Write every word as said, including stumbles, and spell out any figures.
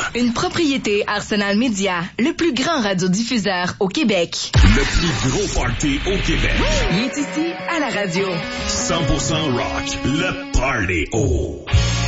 Une propriété Arsenal Média, le plus grand radiodiffuseur au Québec. Le plus gros party au Québec. Il est ici à la radio. cent pour cent rock, le Party O.